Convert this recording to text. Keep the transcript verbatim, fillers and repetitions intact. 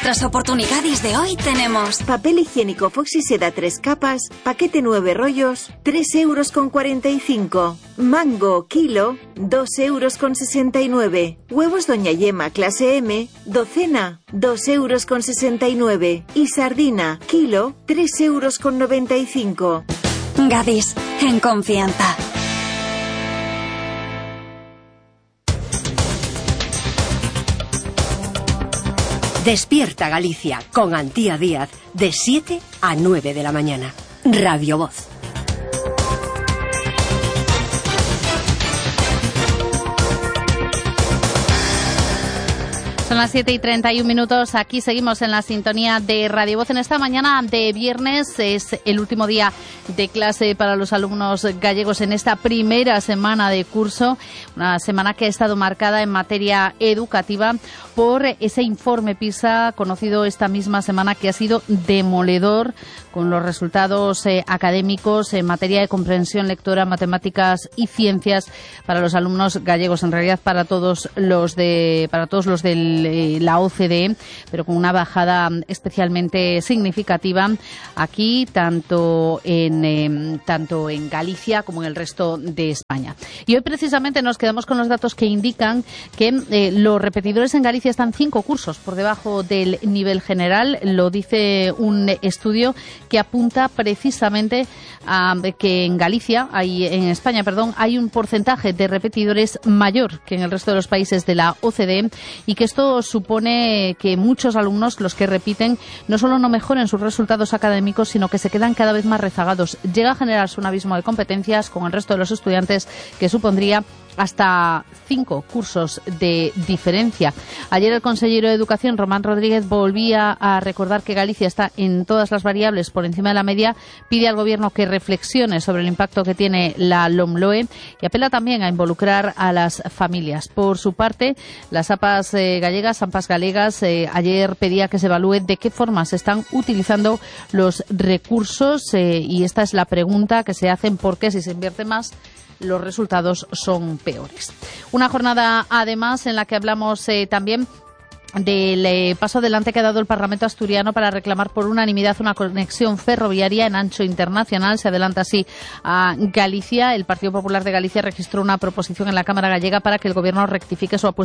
nuestras oportunidades de hoy tenemos papel higiénico Foxy Seda tres capas, paquete nueve rollos, tres euros con cuarenta y cinco. Mango, kilo, dos euros con sesenta y nueve. Huevos Doña Yema clase M, docena, dos euros con sesenta y nueve. Y sardina, kilo, tres euros con noventa y cinco. Gadis, en confianza. Despierta Galicia con Antía Díaz de siete a nueve de la mañana. Radio Voz. Son las siete y treinta y un minutos, aquí seguimos en la sintonía de Radio Voz. En esta mañana de viernes es el último día de clase para los alumnos gallegos en esta primera semana de curso, una semana que ha estado marcada en materia educativa por ese informe PISA conocido esta misma semana que ha sido demoledor con los resultados eh, académicos en materia de comprensión lectora, matemáticas y ciencias para los alumnos gallegos, en realidad para todos los de para todos los del la O C D E, pero con una bajada especialmente significativa aquí, tanto en eh, tanto en Galicia como en el resto de España. Y hoy precisamente nos quedamos con los datos que indican que eh, los repetidores en Galicia están cinco cursos por debajo del nivel general. Lo dice un estudio que apunta precisamente a que en Galicia, hay, en España, perdón, hay un porcentaje de repetidores mayor que en el resto de los países de la O C D E y que esto supone que muchos alumnos, los que repiten, no solo no mejoren sus resultados académicos, sino que se quedan cada vez más rezagados. Llega a generarse un abismo de competencias con el resto de los estudiantes que supondría hasta cinco cursos de diferencia. Ayer el consejero de Educación, Román Rodríguez, volvía a recordar que Galicia está en todas las variables por encima de la media, pide al Gobierno que reflexione sobre el impacto que tiene la LOMLOE y apela también a involucrar a las familias. Por su parte, las A P As eh, gallegas, A P As galegas, eh, ayer pedía que se evalúe de qué forma se están utilizando los recursos eh, y esta es la pregunta que se hacen: ¿por qué si se invierte más los resultados son peores? Una jornada, además, en la que hablamos eh, también del eh, paso adelante que ha dado el Parlamento asturiano para reclamar por unanimidad una conexión ferroviaria en ancho internacional. Se adelanta así a Galicia. El Partido Popular de Galicia registró una proposición en la Cámara gallega para que el Gobierno rectifique su apuesta